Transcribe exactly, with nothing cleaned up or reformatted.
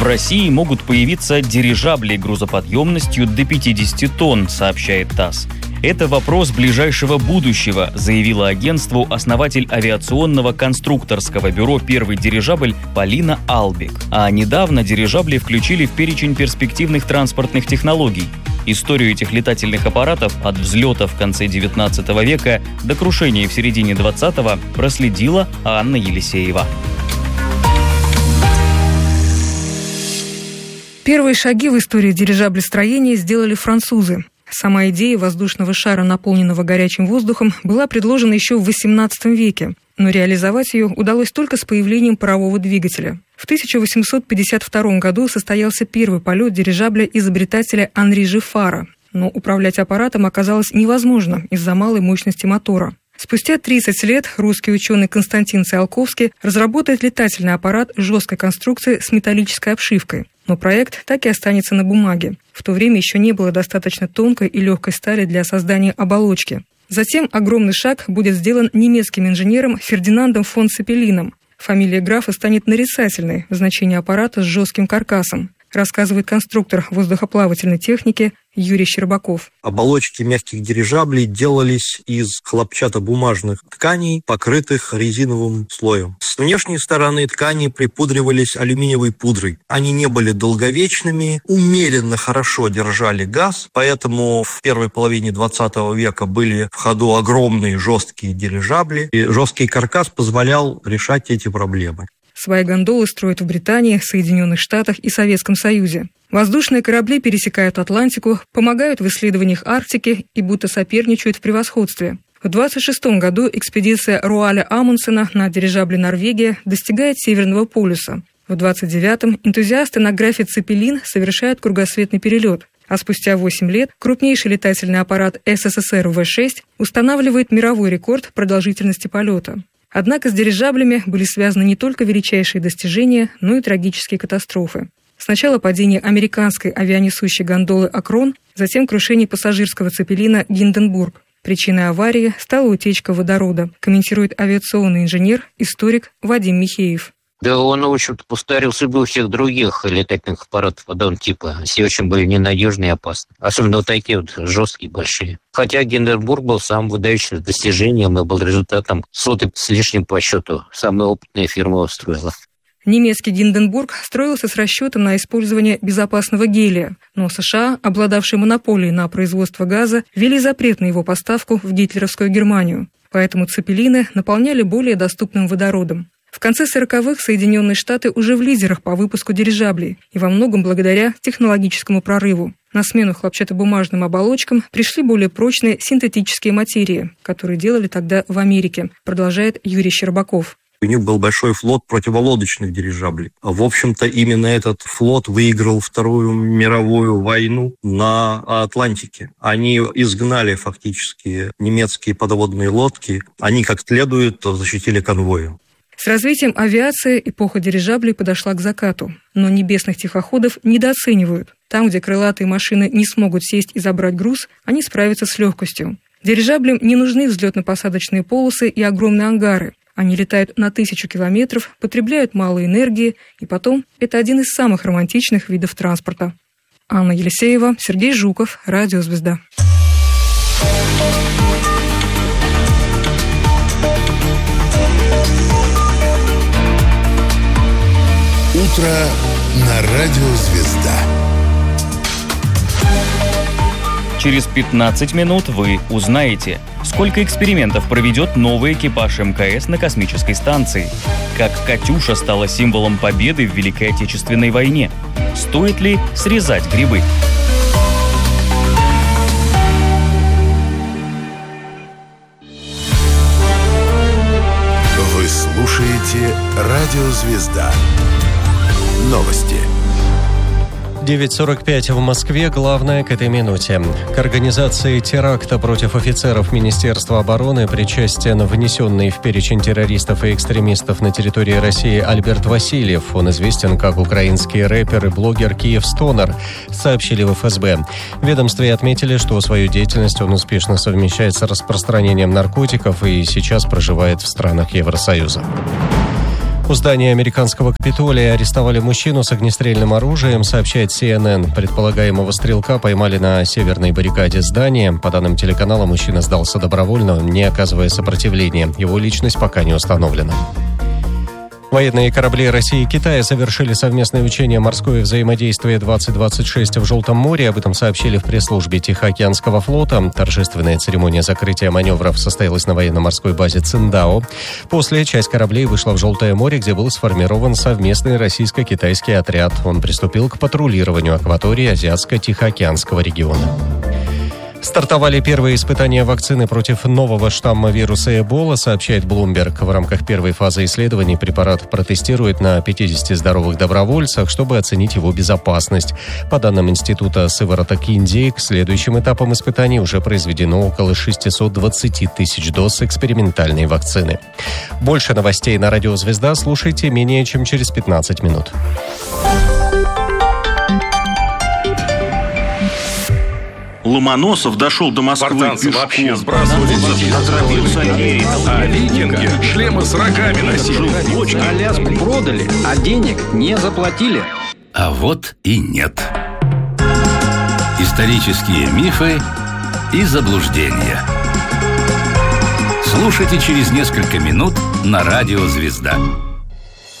В России могут появиться дирижабли грузоподъемностью до пятьдесят тонн, сообщает ТАСС. Это вопрос ближайшего будущего, заявила агентству основатель авиационного конструкторского бюро «Первый дирижабль» Полина Албик. А недавно дирижабли включили в перечень перспективных транспортных технологий. Историю этих летательных аппаратов от взлета в конце девятнадцатого века до крушения в середине двадцатого проследила Анна Елисеева. Первые шаги в истории дирижаблестроения сделали французы. Сама идея воздушного шара, наполненного горячим воздухом, была предложена еще в восемнадцатом веке, но реализовать ее удалось только с появлением парового двигателя. В тысяча восемьсот пятьдесят втором году состоялся первый полет дирижабля изобретателя Анри Жифара, но управлять аппаратом оказалось невозможно из-за малой мощности мотора. Спустя тридцать лет русский ученый Константин Циолковский разработает летательный аппарат жесткой конструкции с металлической обшивкой. Но проект так и останется на бумаге. В то время еще не было достаточно тонкой и легкой стали для создания оболочки. Затем огромный шаг будет сделан немецким инженером Фердинандом фон Цепелином. Фамилия графа станет нарицательной в значении аппарата с жестким каркасом, рассказывает конструктор воздухоплавательной техники Юрий Щербаков. Оболочки мягких дирижаблей делались из хлопчатобумажных тканей, покрытых резиновым слоем. С внешней стороны ткани припудривались алюминиевой пудрой. Они не были долговечными, умеренно хорошо держали газ, поэтому в первой половине двадцатого века были в ходу огромные жесткие дирижабли, и жесткий каркас позволял решать эти проблемы. Свои гондолы строят в Британии, Соединенных Штатах и Советском Союзе. Воздушные корабли пересекают Атлантику, помогают в исследованиях Арктики и будто соперничают в превосходстве. В двадцать шестом году экспедиция Руаля Амундсена на дирижабле «Норвегия» достигает Северного полюса. В двадцать девятом энтузиасты на графе «Цепелин» совершают кругосветный перелет. А спустя восемь лет крупнейший летательный аппарат СССР вэ шесть устанавливает мировой рекорд продолжительности полета. Однако с дирижаблями были связаны не только величайшие достижения, но и трагические катастрофы. Сначала падение американской авианесущей гондолы «Акрон», затем крушение пассажирского цепелина «Гинденбург». Причиной аварии стала утечка водорода, комментирует авиационный инженер, историк Вадим Михеев. Да он, в общем-то, повторил судьбу всех других летательных аппаратов подобного типа. Все очень были ненадежные и опасны. Особенно вот такие вот жесткие, большие. Хотя Гинденбург был самым выдающимся достижением и был результатом сотой с лишним по счету. Самая опытная фирма его строила. Немецкий Гинденбург строился с расчетом на использование безопасного гелия, но США, обладавшие монополией на производство газа, ввели запрет на его поставку в гитлеровскую Германию. Поэтому цепелины наполняли более доступным водородом. В конце сороковых Соединенные Штаты уже в лидерах по выпуску дирижаблей, и во многом благодаря технологическому прорыву. На смену хлопчатобумажным оболочкам пришли более прочные синтетические материи, которые делали тогда в Америке, продолжает Юрий Щербаков. У них был большой флот противолодочных дирижаблей. В общем-то, именно этот флот выиграл Вторую мировую войну на Атлантике. Они изгнали фактически немецкие подводные лодки. Они как следует защитили конвои. С развитием авиации эпоха дирижаблей подошла к закату. Но небесных тихоходов недооценивают. Там, где крылатые машины не смогут сесть и забрать груз, они справятся с легкостью. Дирижаблям не нужны взлетно-посадочные полосы и огромные ангары. Они летают на тысячу километров, потребляют мало энергии, и потом это один из самых романтичных видов транспорта. Анна Елисеева, Сергей Жуков, Радио Звезда. Утро на Радио Звезда. Через пятнадцать минут вы узнаете, сколько экспериментов проведет новый экипаж эм ка эс на космической станции, как «Катюша» стала символом победы в Великой Отечественной войне, стоит ли срезать грибы. Вы слушаете Радио Звезда. Новости. девять сорок пять в Москве. Главное к этой минуте. К организации теракта против офицеров Министерства обороны причастен внесенный в перечень террористов и экстремистов на территории России Альберт Васильев. Он известен как украинский рэпер и блогер «Киевстонер», сообщили в эф эс бэ. В ведомстве отметили, что свою деятельность он успешно совмещает с распространением наркотиков и сейчас проживает в странах Евросоюза. У здания американского Капитолия арестовали мужчину с огнестрельным оружием, сообщает си эн эн. Предполагаемого стрелка поймали на северной баррикаде здания. По данным телеканала, мужчина сдался добровольно, не оказывая сопротивления. Его личность пока не установлена. Военные корабли России и Китая совершили совместное учение «Морское взаимодействие-двадцать двадцать шесть» в Желтом море. Об этом сообщили в пресс-службе Тихоокеанского флота. Торжественная церемония закрытия маневров состоялась на военно-морской базе Циндао. После часть кораблей вышла в Желтое море, где был сформирован совместный российско-китайский отряд. Он приступил к патрулированию акватории Азиатско-Тихоокеанского региона. Стартовали первые испытания вакцины против нового штамма вируса Эбола, сообщает Bloomberg. В рамках первой фазы исследований препарат протестируют на пятидесяти здоровых добровольцах, чтобы оценить его безопасность. По данным Института сывороток Индии, к следующим этапам испытаний уже произведено около шестьсот двадцать тысяч доз экспериментальной вакцины. Больше новостей на Радио Звезда слушайте менее чем через пятнадцать минут. Ломоносов дошел до Москвы спартанцы пешком. Вообще сбрасывали детей. А викинги шлемы с рогами носили. Аляску продали, а денег не заплатили. А вот и нет. Исторические мифы и заблуждения. Слушайте через несколько минут на Радио Звезда.